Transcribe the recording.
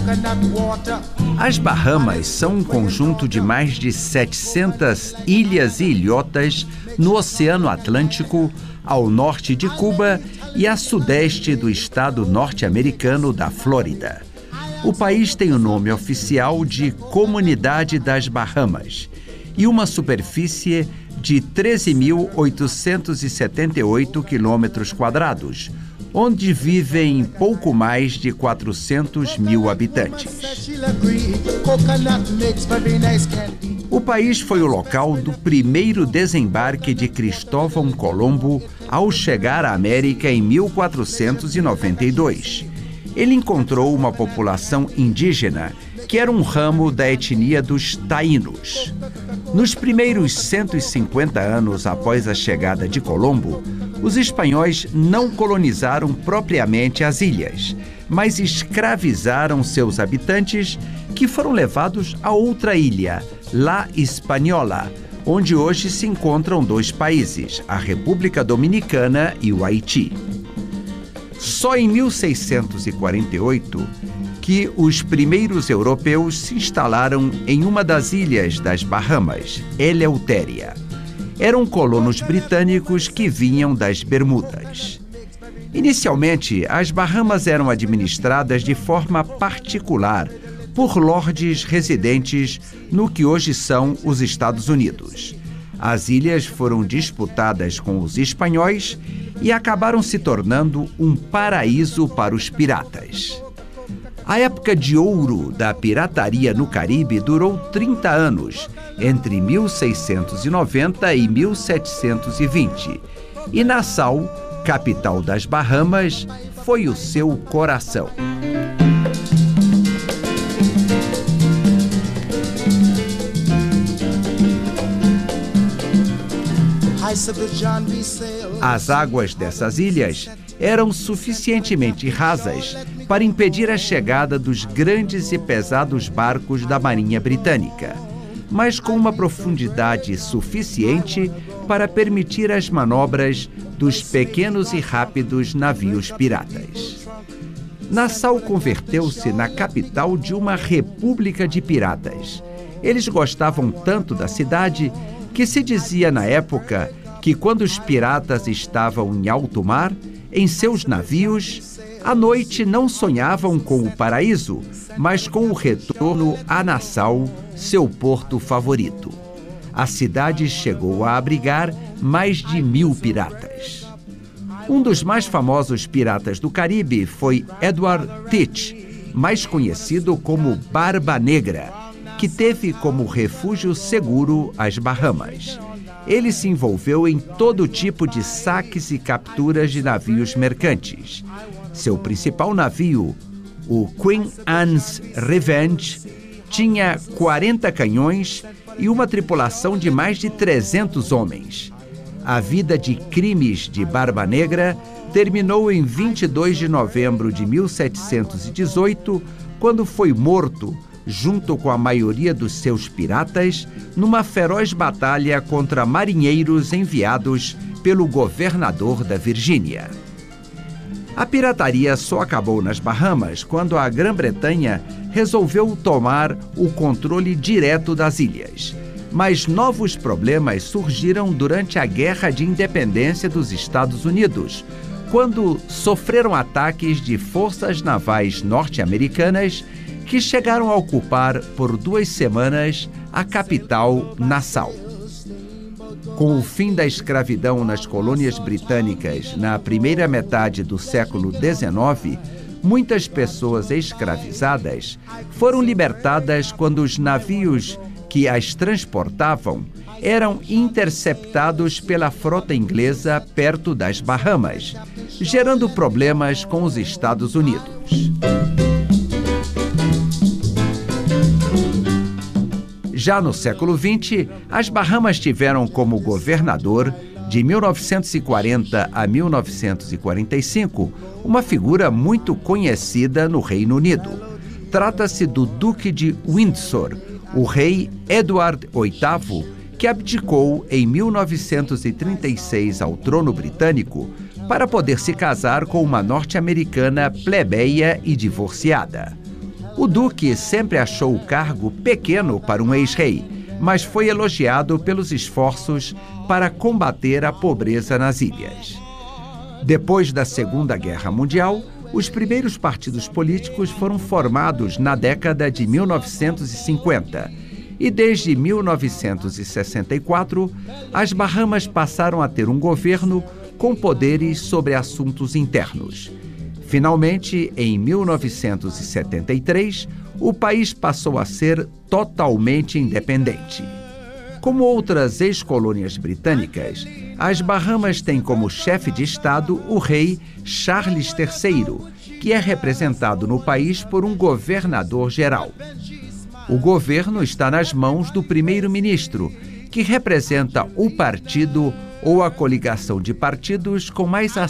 As Bahamas são um conjunto de mais de 700 ilhas e ilhotas no Oceano Atlântico, ao norte de Cuba e a sudeste do estado norte-americano da Flórida. O país tem o nome oficial de Comunidade das Bahamas e uma superfície de 13.878 quilômetros quadrados, onde vivem pouco mais de 400 mil habitantes. O país foi o local do primeiro desembarque de Cristóvão Colombo ao chegar à América em 1492. Ele encontrou uma população indígena que era um ramo da etnia dos taínos. Nos primeiros 150 anos após a chegada de Colombo, os espanhóis não colonizaram propriamente as ilhas, mas escravizaram seus habitantes, que foram levados a outra ilha, La Hispaniola, onde hoje se encontram dois países, a República Dominicana e o Haiti. Só em 1648 que os primeiros europeus se instalaram em uma das ilhas das Bahamas, Eleutéria. Eram colonos britânicos que vinham das Bermudas. Inicialmente, as Bahamas eram administradas de forma particular por lordes residentes no que hoje são os Estados Unidos. As ilhas foram disputadas com os espanhóis e acabaram se tornando um paraíso para os piratas. A época de ouro da pirataria no Caribe durou 30 anos, entre 1690 e 1720, e Nassau, capital das Bahamas, foi o seu coração. As águas dessas ilhas eram suficientemente rasas para impedir a chegada dos grandes e pesados barcos da Marinha Britânica, mas com uma profundidade suficiente para permitir as manobras dos pequenos e rápidos navios piratas. Nassau converteu-se na capital de uma república de piratas. Eles gostavam tanto da cidade que se dizia na época que quando os piratas estavam em alto mar, em seus navios, à noite não sonhavam com o paraíso, mas com o retorno a Nassau, seu porto favorito. A cidade chegou a abrigar mais de 1000 piratas. Um dos mais famosos piratas do Caribe foi Edward Teach, mais conhecido como Barba Negra, que teve como refúgio seguro as Bahamas. Ele se envolveu em todo tipo de saques e capturas de navios mercantes. Seu principal navio, o Queen Anne's Revenge, tinha 40 canhões e uma tripulação de mais de 300 homens. A vida de crimes de Barba Negra terminou em 22 de novembro de 1718, quando foi morto, junto com a maioria dos seus piratas, numa feroz batalha contra marinheiros enviados pelo governador da Virgínia. A pirataria só acabou nas Bahamas quando a Grã-Bretanha resolveu tomar o controle direto das ilhas. Mas novos problemas surgiram durante a Guerra de Independência dos Estados Unidos, quando sofreram ataques de forças navais norte-americanas que chegaram a ocupar por 2 semanas a capital, Nassau. Com o fim da escravidão nas colônias britânicas na primeira metade do século XIX, muitas pessoas escravizadas foram libertadas quando os navios que as transportavam eram interceptados pela frota inglesa perto das Bahamas, gerando problemas com os Estados Unidos. Já no século XX, as Bahamas tiveram como governador, de 1940 a 1945, uma figura muito conhecida no Reino Unido. Trata-se do Duque de Windsor, o rei Edward VIII, que abdicou em 1936 ao trono britânico para poder se casar com uma norte-americana plebeia e divorciada. O duque sempre achou o cargo pequeno para um ex-rei, mas foi elogiado pelos esforços para combater a pobreza nas ilhas. Depois da Segunda Guerra Mundial, os primeiros partidos políticos foram formados na década de 1950 e desde 1964, as Bahamas passaram a ter um governo com poderes sobre assuntos internos. Finalmente, em 1973, o país passou a ser totalmente independente. Como outras ex-colônias britânicas, as Bahamas têm como chefe de Estado o rei Charles III, que é representado no país por um governador-geral. O governo está nas mãos do primeiro-ministro, que representa o partido ou a coligação de partidos com mais